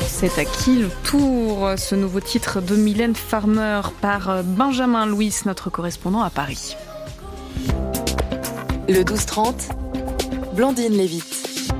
C'est à qui le tour, ce nouveau titre de Mylène Farmer par Benjamin Louis, notre correspondant à Paris. Le 12-30, Blandine Lévite.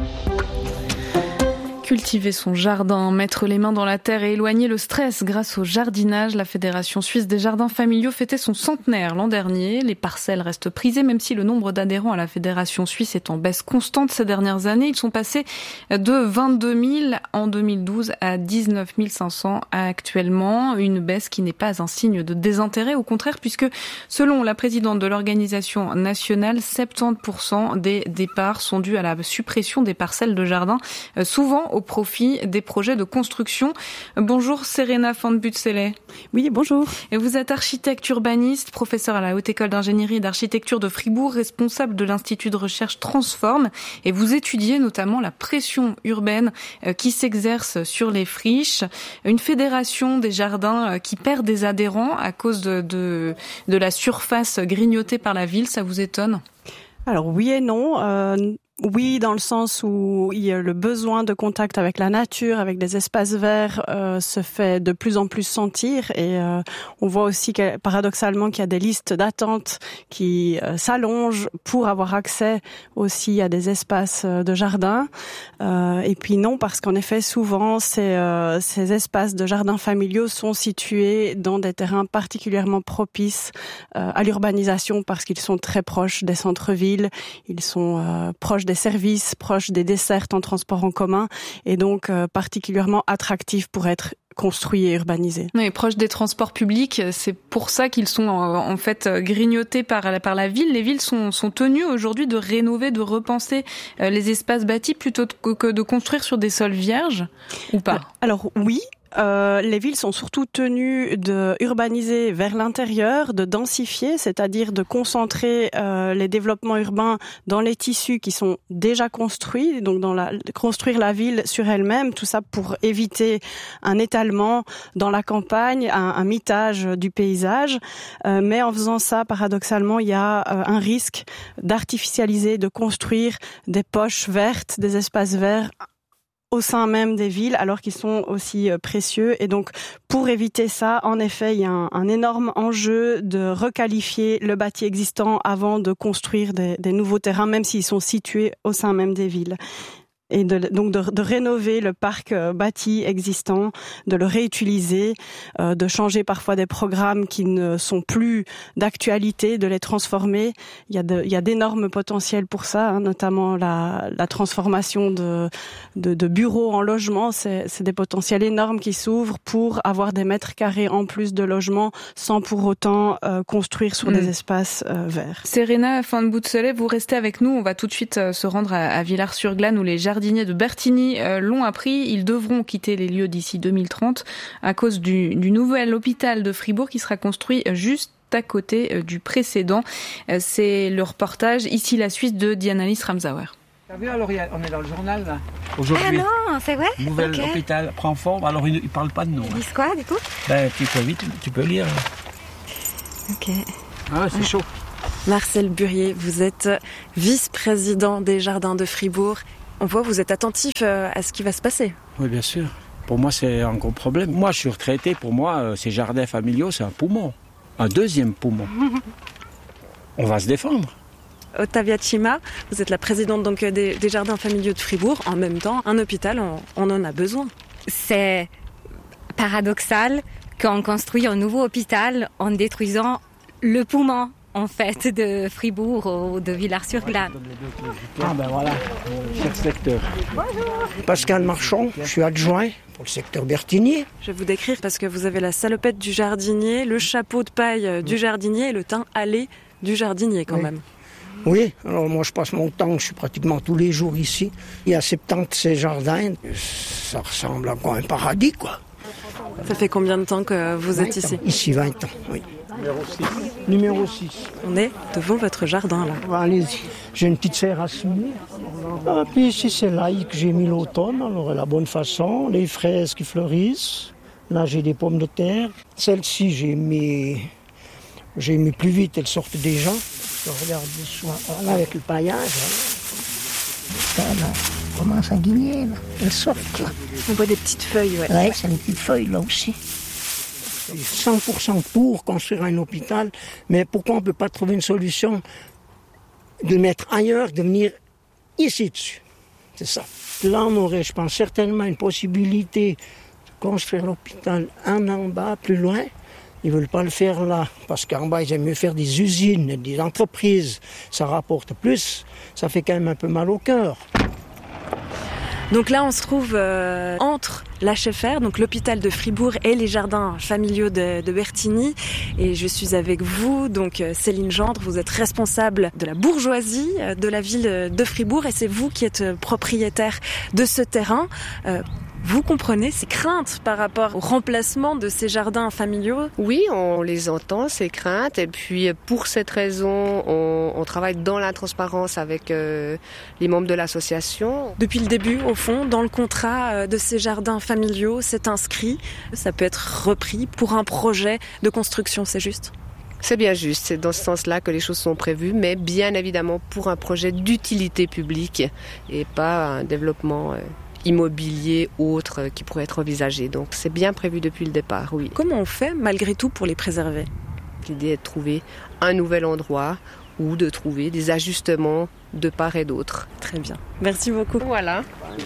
Cultiver son jardin, mettre les mains dans la terre et éloigner le stress grâce au jardinage. La Fédération suisse des jardins familiaux fêtait son centenaire l'an dernier. Les parcelles restent prisées, même si le nombre d'adhérents à la Fédération suisse est en baisse constante ces dernières années. Ils sont passés de 22 000 en 2012 à 19 500 actuellement. Une baisse qui n'est pas un signe de désintérêt, au contraire, puisque selon la présidente de l'organisation nationale, 70% des départs sont dus à la suppression des parcelles de jardin, souvent au profit des projets de construction. Bonjour Serena van Butsele. Oui, bonjour. Et vous êtes architecte urbaniste, professeur à la Haute École d'ingénierie et d'architecture de Fribourg, responsable de l'Institut de recherche Transform, et vous étudiez notamment la pression urbaine qui s'exerce sur les friches. Une fédération des jardins qui perd des adhérents à cause de la surface grignotée par la ville, ça vous étonne ? Alors oui et non. Oui, dans le sens où il y a le besoin de contact avec la nature, avec des espaces verts, se fait de plus en plus sentir. Et on voit aussi paradoxalement qu'il y a des listes d'attente qui s'allongent pour avoir accès aussi à des espaces de jardin. Et puis non, parce qu'en effet, souvent, ces espaces de jardins familiaux sont situés dans des terrains particulièrement propices à l'urbanisation, parce qu'ils sont très proches des centres-villes, ils sont proches des services, proches des dessertes en transport en commun, et donc particulièrement attractifs pour être construits et urbanisés. Oui, proches des transports publics, c'est pour ça qu'ils sont en fait grignotés par la ville. Les villes sont tenues aujourd'hui de rénover, de repenser les espaces bâtis plutôt que de construire sur des sols vierges, ou pas ? Alors oui. Les villes sont surtout tenues de urbaniser vers l'intérieur, de densifier, c'est-à-dire de concentrer les développements urbains dans les tissus qui sont déjà construits, donc de construire la ville sur elle-même, tout ça pour éviter un étalement dans la campagne, un mitage du paysage. Mais en faisant ça, paradoxalement, il y a un risque d'artificialiser, de construire des poches vertes, des espaces verts au sein même des villes, alors qu'ils sont aussi précieux. Et donc, pour éviter ça, en effet, il y a un énorme enjeu de requalifier le bâti existant avant de construire des nouveaux terrains, même s'ils sont situés au sein même des villes. Et donc de rénover le parc bâti existant, de le réutiliser, de changer parfois des programmes qui ne sont plus d'actualité, de les transformer. Il y a d'énormes potentiels pour ça, notamment la transformation de bureaux en logements. C'est des potentiels énormes qui s'ouvrent pour avoir des mètres carrés en plus de logements sans pour autant construire sur des espaces verts. Serena van Butsele, vous restez avec nous. On va tout de suite se rendre à Villars-sur-Glâne où les jardiniers de Bertigny l'ont appris. Ils devront quitter les lieux d'ici 2030 à cause du nouvel hôpital de Fribourg qui sera construit juste à côté du précédent. C'est le reportage Ici la Suisse de Dianalis Ramsauer. T'as vu, alors on est dans le journal là, aujourd'hui. Ah non, c'est vrai. Nouvel hôpital prend forme, alors il ne parle pas de nous. Ils disent quoi du coup ? Tu peux lire. Ok. Ah, c'est chaud. Marcel Burier, vous êtes vice-président des Jardins de Fribourg. On voit que vous êtes attentif à ce qui va se passer. Oui, bien sûr. Pour moi, c'est un gros problème. Moi, je suis retraité. Pour moi, ces jardins familiaux, c'est un poumon. Un deuxième poumon. On va se défendre. Ottavia Chima, vous êtes la présidente donc des Jardins familiaux de Fribourg. En même temps, un hôpital, on en a besoin. C'est paradoxal qu'on construit un nouveau hôpital en détruisant le poumon, en fait, de Fribourg ou de Villars-sur-Glâne. Ah ben voilà, cher secteur. Bonjour. Pascal Marchand, je suis adjoint pour le secteur Bertigny. Je vais vous décrire parce que vous avez la salopette du jardinier, le chapeau de paille du jardinier et le teint hâlé du jardinier quand même. Oui, alors moi je passe mon temps, je suis pratiquement tous les jours ici. Il y a 70 de ces jardins, ça ressemble à quoi, un paradis quoi. Ça fait combien de temps que vous êtes ici ? Ici 20 ans, oui. Numéro 6. On est devant votre jardin là. Allez-y, j'ai une petite serre à soutenir. Ah, puis ici c'est l'ail que j'ai mis l'automne, alors la bonne façon, les fraises qui fleurissent. Là j'ai des pommes de terre. Celle-ci j'ai mis plus vite, elles sortent déjà. Je regarde le soir, là avec le paillage. Voilà. commencent à guigner, là. Elles sortent, là. On voit des petites feuilles, ouais. Ouais, c'est des petites feuilles, là aussi. 100% pour construire un hôpital, mais pourquoi on ne peut pas trouver une solution de le mettre ailleurs, de venir ici dessus? C'est ça. Là, on aurait, je pense, certainement une possibilité de construire l'hôpital en bas, plus loin. Ils ne veulent pas le faire là, parce qu'en bas, ils aiment mieux faire des usines, des entreprises. Ça rapporte plus, ça fait quand même un peu mal au cœur. Donc là, on se trouve entre l'HFR, donc l'hôpital de Fribourg, et les jardins familiaux de Bertigny. Et je suis avec vous, donc Céline Gendre, vous êtes responsable de la bourgeoisie de la ville de Fribourg, et c'est vous qui êtes propriétaire de ce terrain. Vous comprenez ces craintes par rapport au remplacement de ces jardins familiaux? Oui, on les entend, ces craintes. Et puis, pour cette raison, on travaille dans la transparence avec les membres de l'association. Depuis le début, au fond, dans le contrat de ces jardins familiaux, c'est inscrit. Ça peut être repris pour un projet de construction, c'est juste? C'est bien juste, c'est dans ce sens-là que les choses sont prévues, mais bien évidemment pour un projet d'utilité publique et pas un développement immobilier autre qui pourrait être envisagé. Donc c'est bien prévu depuis le départ, oui. Comment on fait malgré tout pour les préserver? L'idée est de trouver un nouvel endroit ou de trouver des ajustements de part et d'autre. Très bien. Merci beaucoup. Voilà.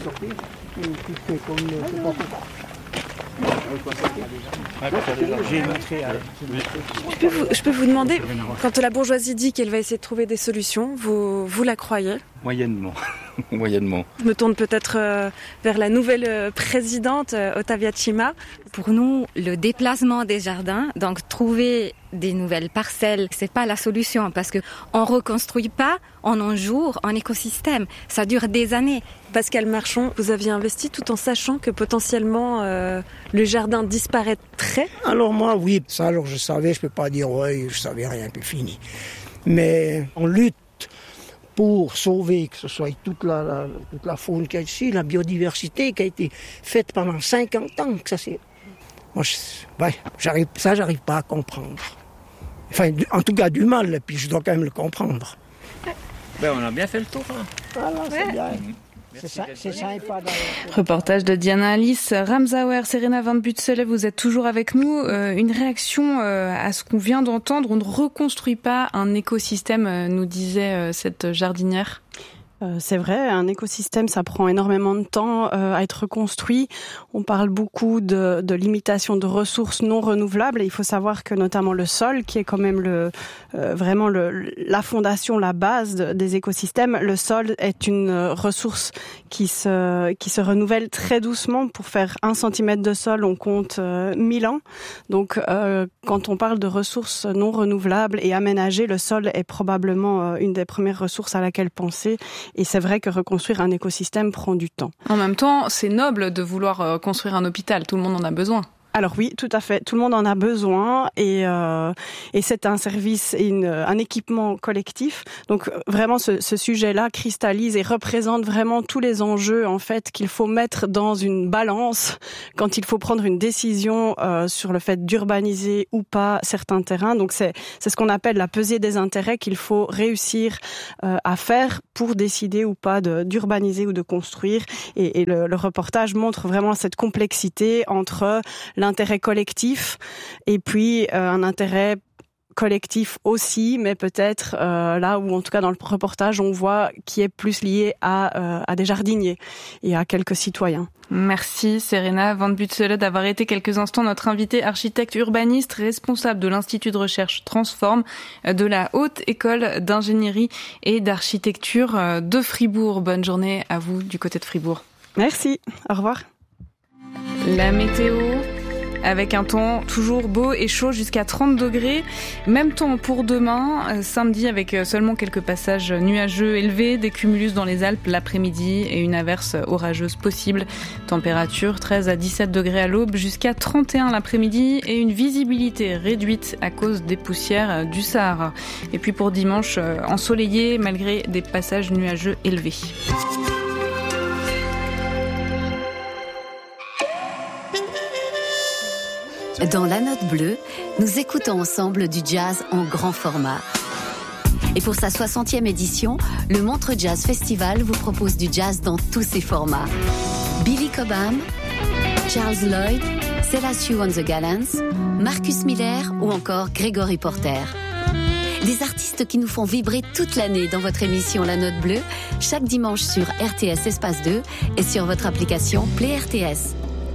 Je peux vous demander, quand la bourgeoisie dit qu'elle va essayer de trouver des solutions, vous la croyez? Moyennement. Moyennement. Je me tourne peut-être vers la nouvelle présidente, Ottavia Cima. Pour nous, le déplacement des jardins, donc trouver des nouvelles parcelles, c'est pas la solution parce que on reconstruit pas en un jour un écosystème. Ça dure des années. Pascal Marchon, vous aviez investi tout en sachant que potentiellement le jardin disparaîtrait? Alors moi, oui, ça alors je savais, je peux pas dire ouais, je savais rien, puis fini. Mais on lutte pour sauver, que ce soit toute la faune qu'il y a ici, la biodiversité qui a été faite pendant 50 ans. Que ça, c'est... Moi, j'arrive pas à comprendre. Enfin, en tout cas, du mal, et puis je dois quand même le comprendre. On a bien fait le tour. Hein. Voilà, c'est bien. C'est sympa. Reportage de Diana Alice Ramsauer, Serena Van Butsele, vous êtes toujours avec nous. Une réaction à ce qu'on vient d'entendre. On ne reconstruit pas un écosystème, nous disait cette jardinière. C'est vrai, un écosystème, ça prend énormément de temps à être reconstruit. On parle beaucoup de limitation de ressources non renouvelables et il faut savoir que notamment le sol, qui est quand même vraiment la fondation, la base des écosystèmes, le sol est une ressource qui se renouvelle très doucement. Pour faire 1 cm de sol, on compte 1000 ans. Donc, quand on parle de ressources non renouvelables et aménagées, le sol est probablement une des premières ressources à laquelle penser. Et c'est vrai que reconstruire un écosystème prend du temps. En même temps, c'est noble de vouloir construire un hôpital. Tout le monde en a besoin. Alors oui, tout à fait. Tout le monde en a besoin et c'est un service et un équipement collectif. Donc vraiment, ce sujet-là cristallise et représente vraiment tous les enjeux en fait qu'il faut mettre dans une balance quand il faut prendre une décision sur le fait d'urbaniser ou pas certains terrains. Donc c'est ce qu'on appelle la pesée des intérêts qu'il faut réussir à faire pour décider ou pas d'urbaniser ou de construire. Et le reportage montre vraiment cette complexité entre l'intérêt collectif et puis un intérêt collectif aussi, mais peut-être là où en tout cas dans le reportage on voit qui est plus lié à des jardiniers et à quelques citoyens. Merci Serena Van Butsele d'avoir été quelques instants notre invitée architecte urbaniste responsable de l'Institut de recherche Transform de la Haute École d'ingénierie et d'architecture de Fribourg. Bonne journée à vous du côté de Fribourg. Merci, au revoir. La météo avec un temps toujours beau et chaud jusqu'à 30 degrés. Même temps pour demain, samedi avec seulement quelques passages nuageux élevés, des cumulus dans les Alpes l'après-midi et une averse orageuse possible. Température 13 à 17 degrés à l'aube jusqu'à 31 l'après-midi et une visibilité réduite à cause des poussières du Sahara. Et puis pour dimanche, ensoleillé malgré des passages nuageux élevés. Dans la note bleue, nous écoutons ensemble du jazz en grand format. Et pour sa 60e édition, le Montreux Jazz Festival vous propose du jazz dans tous ses formats. Billy Cobham, Charles Lloyd, Selassie on the Gallants, Marcus Miller ou encore Gregory Porter. Des artistes qui nous font vibrer toute l'année dans votre émission La Note Bleue, chaque dimanche sur RTS Espace 2 et sur votre application Play RTS.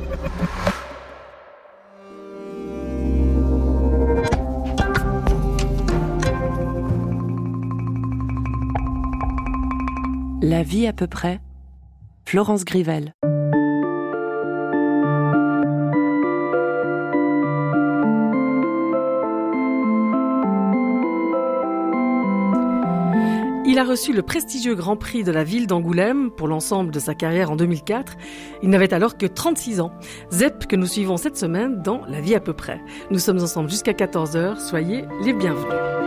La vie à peu près, Florence Grivel. Il a reçu le prestigieux Grand Prix de la ville d'Angoulême pour l'ensemble de sa carrière en 2004. Il n'avait alors que 36 ans. Zep que nous suivons cette semaine dans La vie à peu près. Nous sommes ensemble jusqu'à 14h. Soyez les bienvenus.